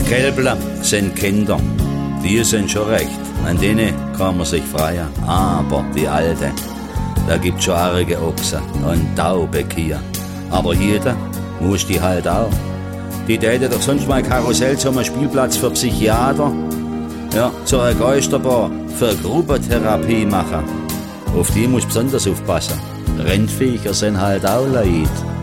Kälbler sind Kinder, die sind schon recht, an denen kann man sich freuen. Aber die Alte, da gibt's schon arge Ochsen und taube Kühe. Aber jeder muss die halt auch. Die täte doch sonst mal Karussell zum Spielplatz für Psychiater, ja, zur Geisterbar für Gruppentherapie machen. Auf die muss besonders aufpassen. Rentviecher sind halt auch Leid.